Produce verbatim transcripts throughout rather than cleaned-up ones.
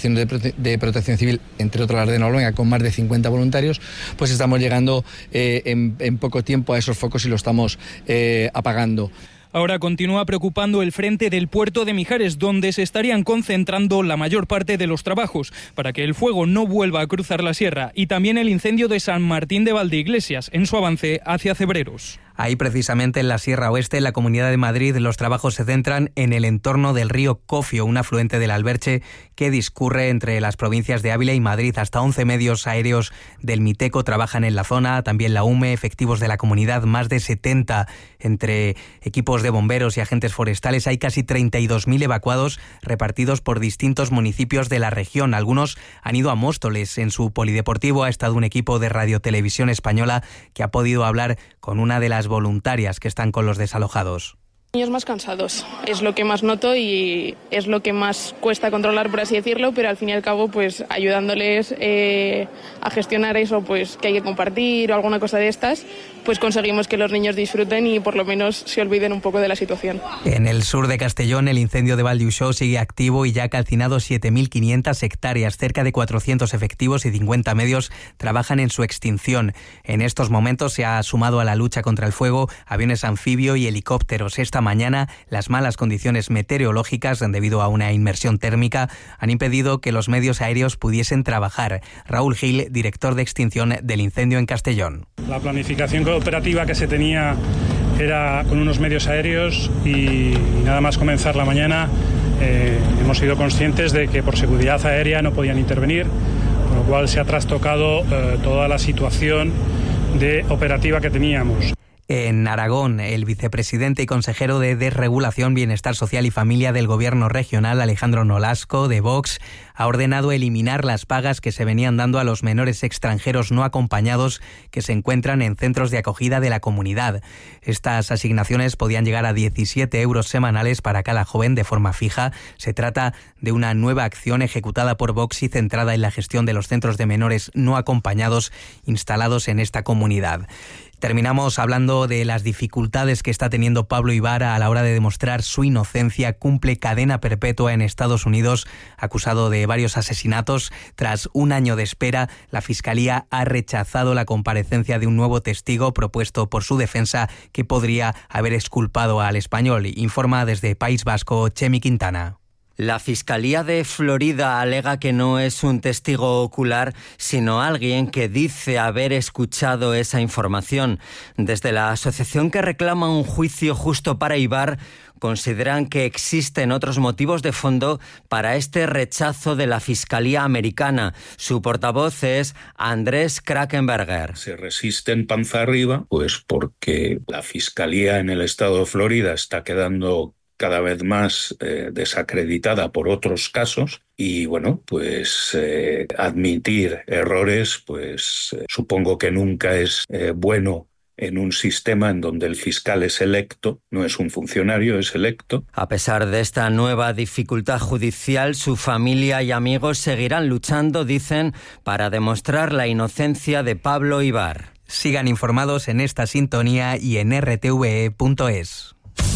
asociaciones de, prote- de protección civil, entre otras las de Noruega, con más de cincuenta voluntarios, pues estamos llegando eh, en, en poco tiempo a esos focos y lo estamos eh, apagando. Ahora continúa preocupando el frente del puerto de Mijares, donde se estarían concentrando la mayor parte de los trabajos para que el fuego no vuelva a cruzar la sierra, y también el incendio de San Martín de Valdeiglesias en su avance hacia Cebreros. Ahí, precisamente en la Sierra Oeste, en la Comunidad de Madrid, los trabajos se centran en el entorno del río Cofio, un afluente del Alberche que discurre entre las provincias de Ávila y Madrid. Hasta once medios aéreos del Miteco trabajan en la zona, también la U M E, efectivos de la comunidad, más de setenta entre equipos de bomberos y agentes forestales. Hay casi treinta y dos mil evacuados repartidos por distintos municipios de la región. Algunos han ido a Móstoles. En su polideportivo ha estado un equipo de Radiotelevisión Española que ha podido hablar con una de las voluntarias que están con los desalojados. Niños más cansados, es lo que más noto y es lo que más cuesta controlar, por así decirlo, pero al fin y al cabo, pues ayudándoles eh, a gestionar eso, pues que hay que compartir o alguna cosa de estas, pues conseguimos que los niños disfruten y por lo menos se olviden un poco de la situación. En el sur de Castellón, el incendio de Valdiuixó sigue activo y ya ha calcinado siete mil quinientas hectáreas. Cerca de cuatrocientos efectivos y cincuenta medios trabajan en su extinción. En estos momentos se ha sumado a la lucha contra el fuego aviones anfibio y helicópteros. Esta mañana, las malas condiciones meteorológicas debido a una inmersión térmica han impedido que los medios aéreos pudiesen trabajar. Raúl Gil, director de extinción del incendio en Castellón. La planificación operativa que se tenía era con unos medios aéreos y nada más comenzar la mañana eh, hemos sido conscientes de que por seguridad aérea no podían intervenir, con lo cual se ha trastocado eh, toda la situación de operativa que teníamos. En Aragón, el vicepresidente y consejero de Desregulación, Bienestar Social y Familia del Gobierno regional, Alejandro Nolasco, de Vox, ha ordenado eliminar las pagas que se venían dando a los menores extranjeros no acompañados que se encuentran en centros de acogida de la comunidad. Estas asignaciones podían llegar a diecisiete euros semanales para cada joven de forma fija. Se trata de una nueva acción ejecutada por Vox y centrada en la gestión de los centros de menores no acompañados instalados en esta comunidad. Terminamos hablando de las dificultades que está teniendo Pablo Ibarra a la hora de demostrar su inocencia. Cumple cadena perpetua en Estados Unidos, acusado de varios asesinatos. Tras un año de espera, la Fiscalía ha rechazado la comparecencia de un nuevo testigo propuesto por su defensa que podría haber exculpado al español. Informa desde País Vasco Chemi Quintana. La Fiscalía de Florida alega que no es un testigo ocular, sino alguien que dice haber escuchado esa información. Desde la asociación que reclama un juicio justo para Ibar, consideran que existen otros motivos de fondo para este rechazo de la Fiscalía americana. Su portavoz es Andrés Krakenberger. Se resisten panza arriba, pues porque la Fiscalía en el estado de Florida está quedando cada vez más eh, desacreditada por otros casos y bueno, pues eh, admitir errores, pues eh, supongo que nunca es eh, bueno en un sistema en donde el fiscal es electo, no es un funcionario, es electo. A pesar de esta nueva dificultad judicial, su familia y amigos seguirán luchando, dicen, para demostrar la inocencia de Pablo Ibar. Sigan informados en esta sintonía y en r t v e punto es.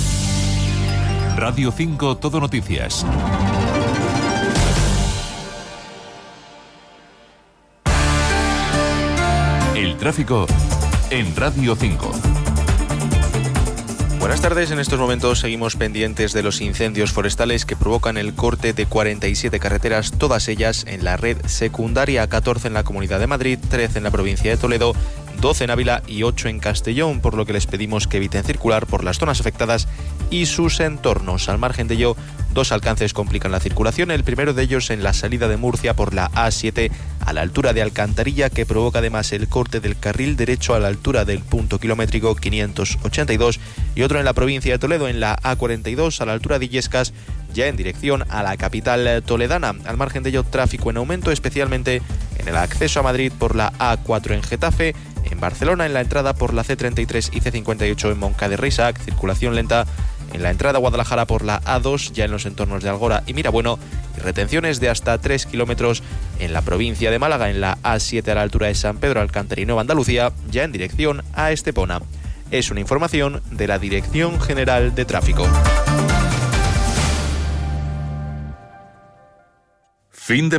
Radio cinco Todo Noticias. El tráfico en Radio cinco. Buenas tardes, en estos momentos seguimos pendientes de los incendios forestales que provocan el corte de cuarenta y siete carreteras, todas ellas en la red secundaria, catorce en la Comunidad de Madrid, trece en la provincia de Toledo, doce en Ávila y ocho en Castellón, por lo que les pedimos que eviten circular por las zonas afectadas y sus entornos. Al margen de ello, dos alcances complican la circulación, el primero de ellos en la salida de Murcia por la A siete a la altura de Alcantarilla, que provoca además el corte del carril derecho a la altura del punto kilométrico quinientos ochenta y dos, y otro en la provincia de Toledo en la A cuarenta y dos a la altura de Illescas, ya en dirección a la capital toledana. Al margen de ello, tráfico en aumento, especialmente en el acceso a Madrid por la A cuatro en Getafe, en Barcelona en la entrada por la C treinta y tres y C cincuenta y ocho en Moncada y Reixac, circulación lenta en la entrada a Guadalajara por la A dos, ya en los entornos de Algora y Mirabueno, y retenciones de hasta tres kilómetros en la provincia de Málaga, en la A siete a la altura de San Pedro Alcántara y Nueva Andalucía, ya en dirección a Estepona. Es una información de la Dirección General de Tráfico. Fin de